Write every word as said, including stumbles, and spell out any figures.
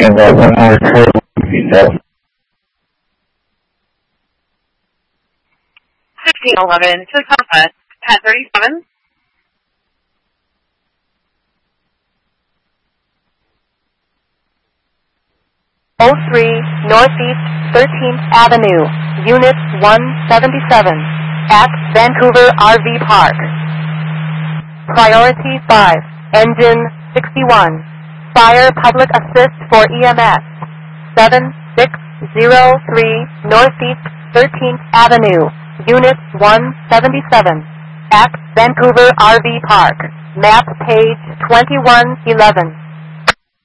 eleven hour total details. sixteen eleven to the compass, Pat thirty-seven. oh three Northeast thirteenth Avenue, Unit one seventy-seven, at Vancouver R V Park. Priority five, Engine sixty-one. Fire Public Assist for E M S. seven six zero three Northeast thirteenth Avenue, Unit one seventy-seven, at Vancouver R V Park. Map page twenty-one eleven.